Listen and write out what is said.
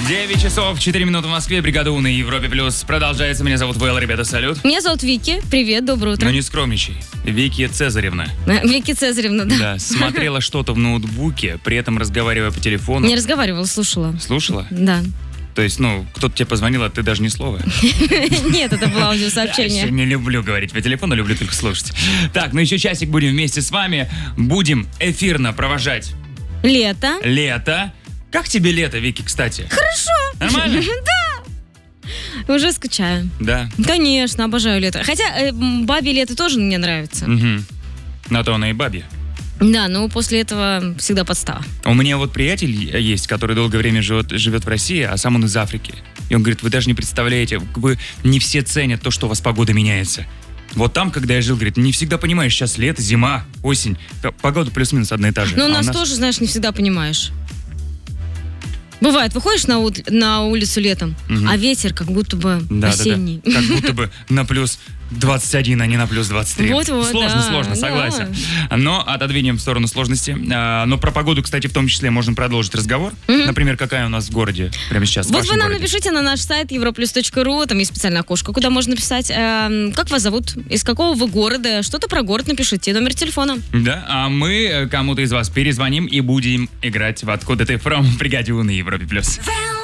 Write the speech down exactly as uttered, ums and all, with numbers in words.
девять часов четыре минуты в Москве. Бригада У на Европе Плюс продолжается. Меня зовут Вэл, ребята, салют. Меня зовут Вики. Привет, доброе утро. Ну не скромничай. Вики Цезаревна. Вики Цезаревна, да. Да, смотрела что-то в ноутбуке, при этом разговаривая по телефону. Не разговаривала, слушала. Слушала? Да. То есть, ну, кто-то тебе позвонил, а ты даже ни слова? Нет, это было аудиосообщение. Я не люблю говорить по телефону, люблю только слушать. Так, ну еще часик будем вместе с вами. Будем эфирно провожать Лето. лето. Как тебе лето, Вики, кстати? Хорошо. Нормально? Да. Уже скучаю. Да. Конечно, обожаю лето. Хотя э, бабе лето тоже мне нравится. Угу. На то она и бабья. Да, но после этого всегда подстава. У меня вот приятель есть, который долгое время живет, живет в России, а сам он из Африки. И он говорит, вы даже не представляете, вы не все ценят то, что у вас погода меняется. Вот там, когда я жил, говорит, не всегда понимаешь, сейчас лето, зима, осень. Погода плюс-минус одна и та же. Но у а нас, у нас тоже, знаешь, не всегда понимаешь. Бывает, выходишь на, ут- на улицу летом, Мгм. а ветер как будто бы Да, осенний. да, да. Как будто бы на плюс двадцать один, а не на плюс двадцать три. Вот-вот, Сложно, да, сложно, да. согласен. Но отодвинем в сторону сложности. А, Но про погоду, кстати, в том числе можем продолжить разговор. Мгм. Например, какая у нас в городе прямо сейчас? в Вот вашем вы нам городе? напишите на наш сайт европлюс точка ру, там есть специальное окошко, куда можно написать, эм, как вас зовут, из какого вы города, что-то про город напишите, номер телефона. Да, а мы э, кому-то из вас перезвоним и будем играть в «Откуда ты from» в бригаде У на Европе+. плюс.